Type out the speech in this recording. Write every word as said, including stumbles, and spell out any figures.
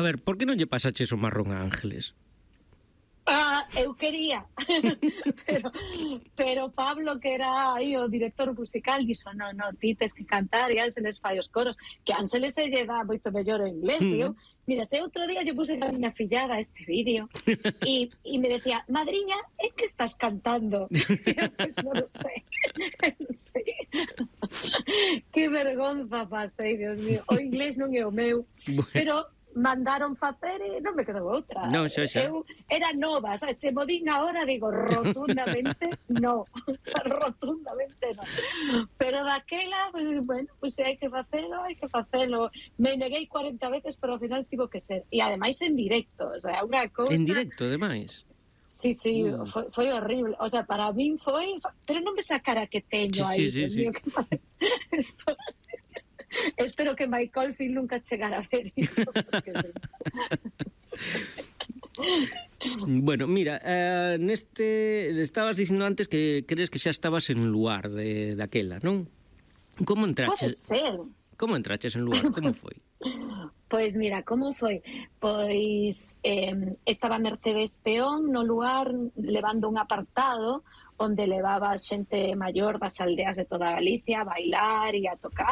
ver, por que non lle pasaches o marrón a Ángeles? Ah, eu quería, pero, pero Pablo, que era aí o director musical, dixo, no, no, ti tes que cantar e Ángeles fai os coros, que Ángeles se lle dá moito mellor o inglés, e eu, mira, se outro día lle puse a miña fillada este vídeo, e, e me decía, madriña, é que estás cantando? E eu, pues non lo sei, non sei. Que vergonza pasei, Dios mío, o inglés non é o meu, Bueno. pero mandaron facer e non me quedou outra. Non, xa, xa. Eu era nova, sabes? Se mo din agora, digo rotundamente no. O sea, rotundamente no. Pero daquela, pues, bueno, pues se hai que facelo, hai que facelo. Me neguei cuarenta veces, pero ao final tivo que ser. E ademais en directo, o sea, unha cousa... En directo, ademais? Sí, sí, Uh. foi, foi horrible. O sea, para min foi... Pero non ves a cara que teño Sí, aí. sí, sí, sí. Esto... Espero que Michael Field nunca chegara a ver iso, porque sí. Bueno, mira, eh, neste estabas dicindo antes que crees que xa estabas en lugar de daquela, non? Como Pode entraches? ser. Como entraches en lugar? Como foi? Pois mira, como foi? Pois eh, estaba Mercedes Peón no lugar levando un apartado onde levaba xente maior das aldeas de toda Galicia a bailar e a tocar.